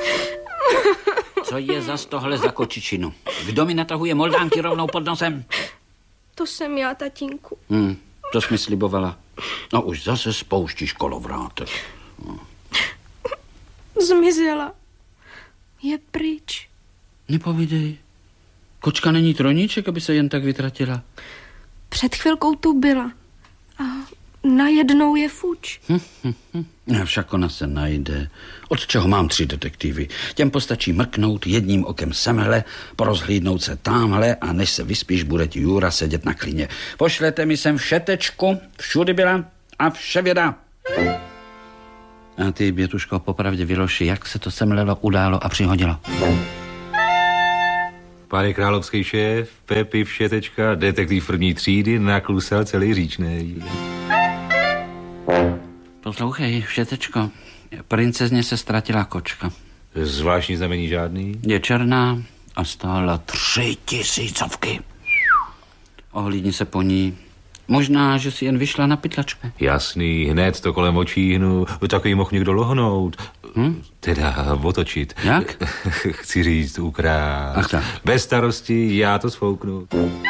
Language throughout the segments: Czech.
Co je zas tohle za kočičinu? Kdo mi natahuje moldánky rovnou pod nosem? To jsem já, tatínku. To jsi mi slibovala. No už zase spouštíš kolovrátek. Zmizela. Je pryč. Nepovídej. Kočka není trojníček, aby se jen tak vytratila. Před chvilkou tu byla. A najednou je fuč. Však ona se najde. Od čeho mám 3 detektivy? Těm postačí mrknout jedním okem semhle, porozhlídnout se tamhle a než se vyspíš, bude ti Jura sedět na klině. Pošlete mi sem všetečku, všudy byla a vše věda. A ty, Bětuško, popravdě vyloži, jak se to semlelo, událo a přihodilo. Pane královský šéf, Pepi, všetečka, detektiv 1. třídy, naklusal celý říčnej. Poslouchej, všetečko, princezně se ztratila kočka. Zvláštní znamení žádný? Je černá a stála 3000. Ohlídni se po ní. Možná, že si jen vyšla na pytlačku. Jasný, hned to kolem očí hnu. Takový mohl někdo lohnout. Teda otočit. Jak? Chci říct, ukrát. Ach tak. Bez starosti, já to sfouknu.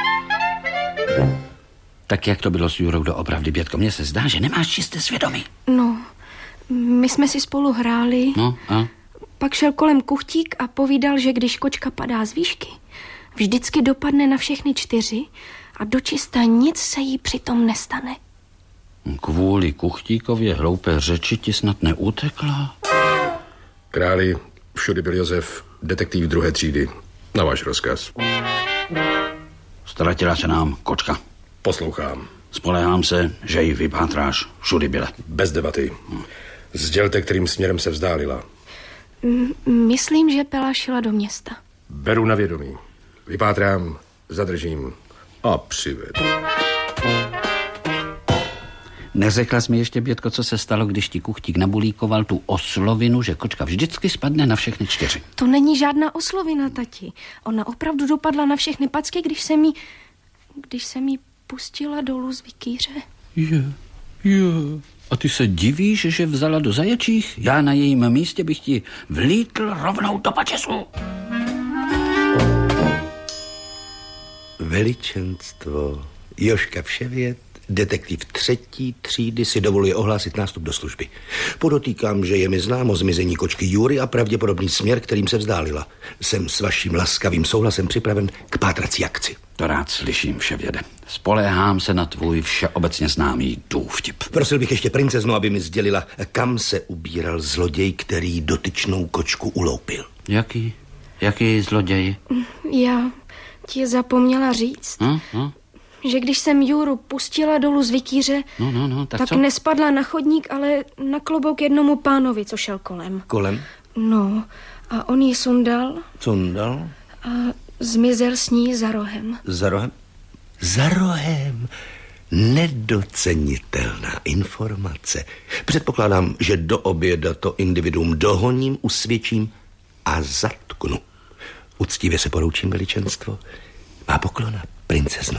Tak jak to bylo s Jurou doopravdy, Bětko? Mně se zdá, že nemáš čisté svědomí. No, my jsme si spolu hráli. No a? Pak šel kolem kuchtík a povídal, že když kočka padá z výšky, vždycky dopadne na všechny 4 a dočista nic se jí přitom nestane. Kvůli kuchtíkově hloupé řeči ti snad neutekla? Králi, všudy byl Josef, detektiv 2. třídy. Na váš rozkaz. Ztratila se nám kočka. Poslouchám. Spolehám se, že ji vypátráš. Všudy byla. Bez debaty. Sdělte, kterým směrem se vzdálila. Myslím, že Pela šla do města. Beru na vědomí. Vypátrám, zadržím a přivedu. Neřekla jsi mi ještě, Bětko, co se stalo, když ti kuchtík nabulíkoval tu oslovinu, že kočka vždycky spadne na všechny 4. To není žádná oslovina, tati. Ona opravdu dopadla na všechny packy, když jsem jí pustila dolů z vikýře. Jo. A ty se divíš, že vzala do zaječích? Já na jejím místě bych ti vlítl rovnou do pačesu. Veličenstvo, Jožka Vševět, detektiv 3. třídy, si dovoluje ohlásit nástup do služby. Podotýkám, že je mi známo zmizení kočky Jury a pravděpodobný směr, kterým se vzdálila. Jsem s vaším laskavým souhlasem připraven k pátrací akci. To rád slyším, Vševěde. Spoléhám se na tvůj všeobecně známý důvtip. Prosil bych ještě princeznu, aby mi sdělila, kam se ubíral zloděj, který dotyčnou kočku uloupil. Jaký zloděj? Já ti zapomněla říct, že když jsem Juru pustila dolů z vikýře, tak co? nespadla na chodník, ale na klobouk jednomu pánovi, co šel kolem. Kolem? No, a on ji sundal. Sundal? A zmizel s ní za rohem. Za rohem? Za rohem. Nedocenitelná informace. Předpokládám, že do oběda to individuum dohoním, usvědčím a zatknu. Uctivě se poroučím, veličenstvo. Má poklona, princezno.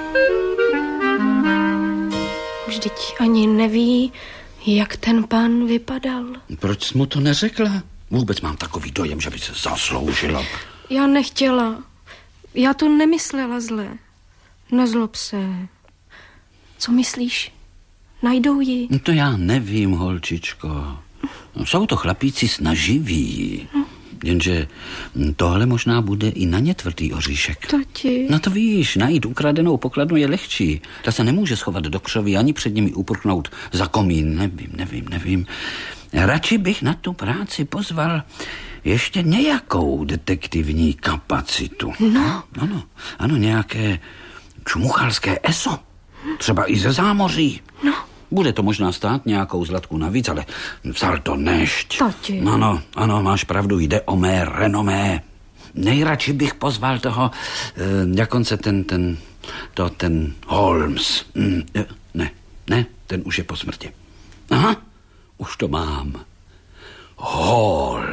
Vždyť ani neví, jak ten pán vypadal. Proč jsi mu to neřekla? Vůbec mám takový dojem, že by se zasloužila. Já nechtěla. Já to nemyslela zle. Nezlob se. Co myslíš? Najdou ji? No to já nevím, holčičko. Jsou to chlapíci snaživí. Jenže tohle možná bude i na ně tvrdý oříšek. Tati. No to víš, najít ukradenou pokladnu je lehčí. Ta se nemůže schovat do křoví ani před nimi uprchnout za komín. Nevím. Radši bych na tu práci pozval ještě nějakou detektivní kapacitu. No. Ano, nějaké čmuchalské eso. Třeba i ze zámoří. No. Bude to možná stát nějakou zlatku navíc, ale vzal to nešť. Tati. Ano, máš pravdu, jde o mé renomé. Nejradši bych pozval toho, jak on se ten Holmes. Ne, ten už je po smrti. Aha, už to mám. Hall.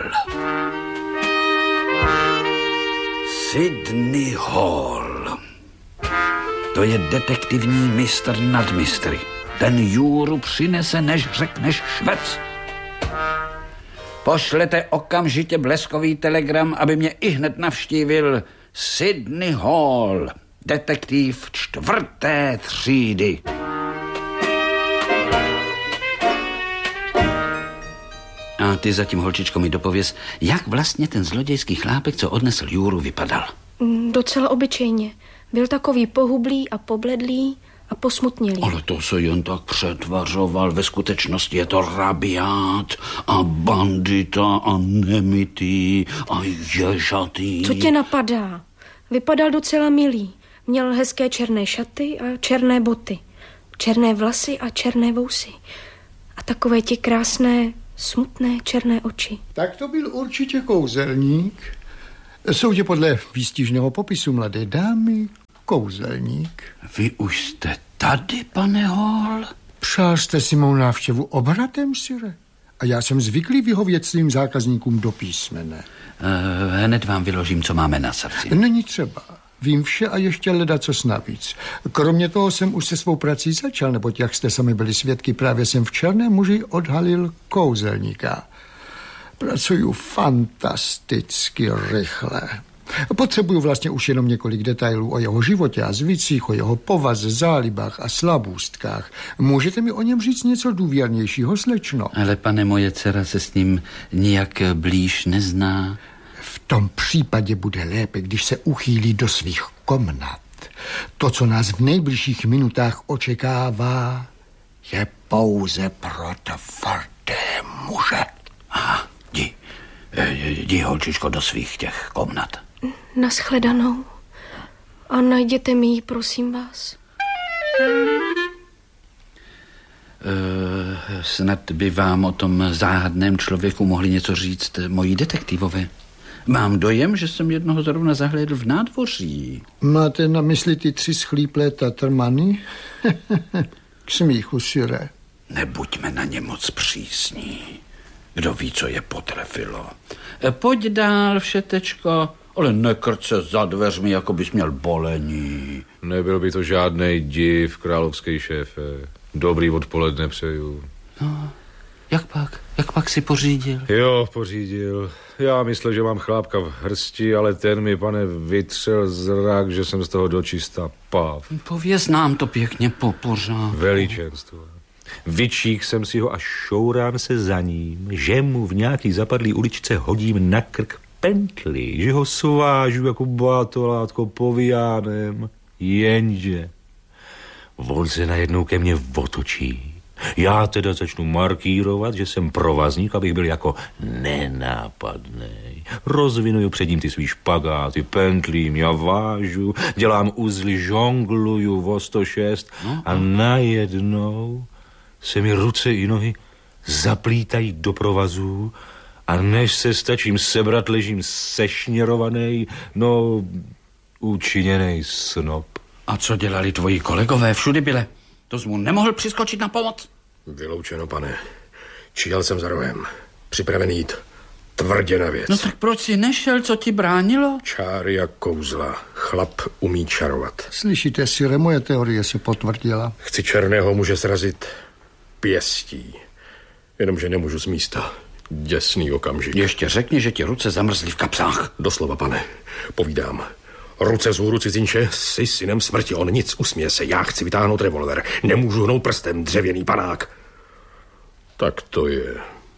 Sidney Hall. To je detektivní mistr nad mistry. Ten Juru přinese, než řekneš švec. Pošlete okamžitě bleskový telegram, aby mě ihned navštívil Sydney Hall, detektiv 4. třídy. A ty zatím, holčičko, mi dopověz, jak vlastně ten zlodějský chlápek, co odnesl Juru, vypadal? Docela obyčejně. Byl takový pohublý a pobledlý a posmutnělý. Ale to se jen tak přetvařoval. Ve skutečnosti je to rabiát a bandita a nemitý a ježatý. Co tě napadá? Vypadal docela milý. Měl hezké černé šaty a černé boty. Černé vlasy a černé vousy. A takové ti krásné, smutné černé oči. Tak to byl určitě kouzelník. Soudě podle výstižného popisu mladé dámy, kouzelník. Vy už jste tady, pane Hall? Přál jste si mou návštěvu obratem, sire? A já jsem zvyklý vyhovět svým zákazníkům do písmene. Hned vám vyložím, co máme na srdci. Není třeba. Vím vše a ještě ledacos navíc. Kromě toho jsem už se svou prací začal, neboť jak jste sami byli svědky, právě jsem v Černém muži odhalil kouzelníka. Pracuju fantasticky rychle. Potřebuju vlastně už jenom několik detailů o jeho životě a zvících, o jeho povaze, zálibách a slabůstkách. Můžete mi o něm říct něco důvěrnějšího, slečno? Ale pane, moje dcera se s ním nijak blíž nezná. V tom případě bude lépe, když se uchýlí do svých komnat. To, co nás v nejbližších minutách očekává, je pouze pro tvrdé muže. Aha, jdi, holčičko, do svých těch komnat. Naschledanou. A najděte mi ji, prosím vás. Snad by vám o tom záhadném člověku mohli něco říct moji detektivové. Mám dojem, že jsem jednoho zrovna zahlédl v nádvoří. Máte na mysli ty 3 schlíplé tatrmany? K smíchu, sire. Nebuďme na ně moc přísní. Kdo ví, co je potrefilo. Pojď dál, všetečko, ale nekrč se za dveřmi, jako bys měl bolení. Nebyl by to žádnej div, královský šéfe. Dobrý odpoledne přeju. No, jak pak si pořídil? Jo, pořídil. Já myslel, že mám chlápka v hrsti, ale ten mi, pane, vytřel zrak, že jsem z toho dočista pav. Pověz nám to pěkně pořád. Veličenstvo. Vyčík jsem si ho a šourám se za ním, že mu v nějaký zapadlý uličce hodím na krk pentli, že ho svážu jako bátolátko povíjánem. Jenže on se najednou ke mně otočí. Já teda začnu markírovat, že jsem provazník, abych byl jako nenápadnej. Rozvinuju před ním ty svý špagáty, pentlím, já vážu, dělám uzly, žongluju o 106 a najednou se mi ruce i nohy zaplítají do provazů a než se stačím sebrat, ležím sešněrovaný, učiněnej snop. A co dělali tvoji kolegové všudy byle? To jsi mu nemohl přiskočit na pomoc? Vyloučeno, pane. Číhal jsem za rohem. Připravený jít tvrdě na věc. No tak proč jsi nešel, co ti bránilo? Čáry a kouzla. Chlap umí čarovat. Slyšíte, sire, moje teorie se potvrdila. Chci černého muže srazit pěstí. Jenomže nemůžu z místa. Děsný okamžik. Ještě řekni, že ti ruce zamrzly v kapsách. Doslova, pane. Povídám. Ruce vzhůru, cizinče, jsi synem smrti. On nic, usměje se. Já chci vytáhnout revolver. Nemůžu hnout prstem, dřevěný panák. Tak to je.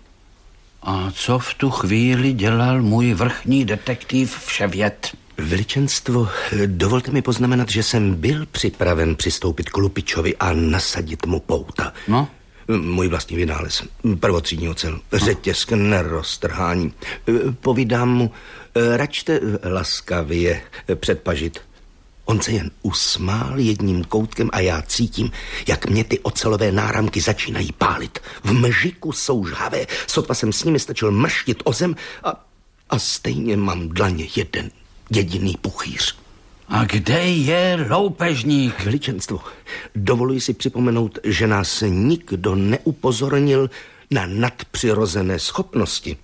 A co v tu chvíli dělal můj vrchní detektiv Vševěd? Veličenstvo, dovolte mi poznamenat, že jsem byl připraven přistoupit k lupičovi a nasadit mu pouta. No? Můj vlastní vynález. Prvotřídní ocel. Řetěz k neroztrhání. Povídám mu, račte laskavě předpažit. On se jen usmál jedním koutkem a já cítím, jak mě ty ocelové náramky začínají pálit. V mžiku jsou žhavé, sotva jsem s nimi stačil mrštit o zem a stejně mám dlaně jeden jediný puchýř. A kde je loupežník? Veličenstvo, dovoluji si připomenout, že nás nikdo neupozornil na nadpřirozené schopnosti.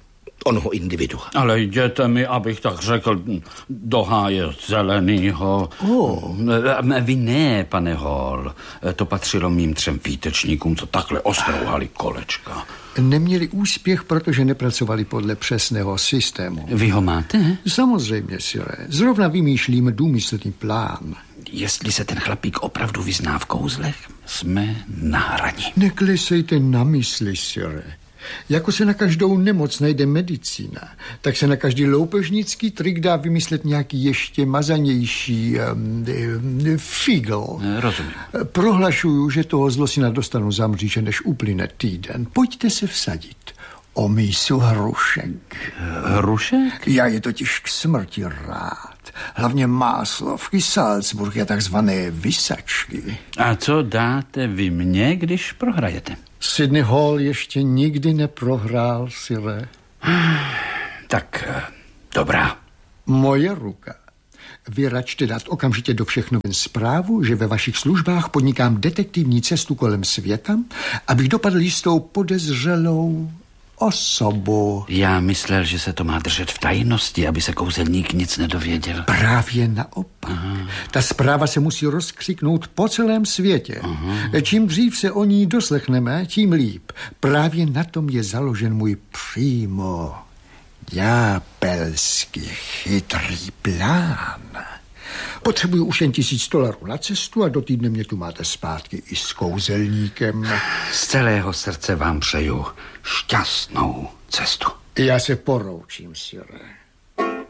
onoho individua. Ale jděte mi, abych tak řekl, do háje zelenýho. Vy ne, pane Hall. To patřilo mým 3 výtečníkům, co takhle ostrouhali kolečka. Neměli úspěch, protože nepracovali podle přesného systému. Vy ho máte? Samozřejmě, sire. Zrovna vymýšlím důmyslný plán. Jestli se ten chlapík opravdu vyzná v kouzlech, jsme na hraní. Neklesejte na mysli, sire. Jako se na každou nemoc najde medicína, tak se na každý loupežnický trik dá vymyslet nějaký ještě mazanější figl. Rozumím. Prohlašuju, že toho zlosina dostanu za mříže, než uplyne týden. Pojďte se vsadit o mísu hrušek. Hrušek? Já je totiž k smrti rád. Hlavně máslovky, Salzburg a takzvané vysačky. A co dáte vy mně, když prohrajete? Sidney Hall ještě nikdy neprohrál, sire. Tak, dobrá. Moje ruka. Vy račte dát okamžitě do všech novin zprávu, že ve vašich službách podnikám detektivní cestu kolem světa, abych dopadl jistou podezřelou osobu. Já myslel, že se to má držet v tajnosti, aby se kouzelník nic nedověděl. Právě naopak. Aha. Ta zpráva se musí rozkřiknout po celém světě. Aha. Čím dřív se o ní doslechneme, tím líp. Právě na tom je založen můj přímo ďábelsky chytrý plán. Potřebuju už jen $1000 na cestu a do týdne mě tu máte zpátky i s kouzelníkem. Z celého srdce vám přeju šťastnou cestu. Já se poroučím, sire.